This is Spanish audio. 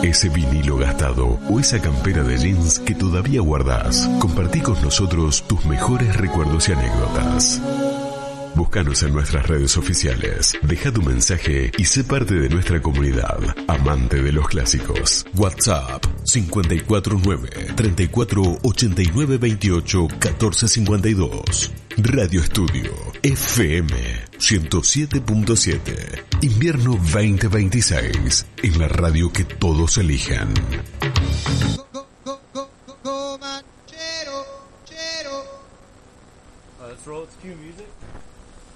Ese vinilo gastado o esa campera de jeans que todavía guardás. Compartí con nosotros tus mejores recuerdos y anécdotas. Búscanos en nuestras redes oficiales. Deja tu mensaje y sé parte de nuestra comunidad, amante de los clásicos. WhatsApp 549-348928-1452. Radio Estudio FM 107.7. Invierno 2026. En la radio que todos eligen.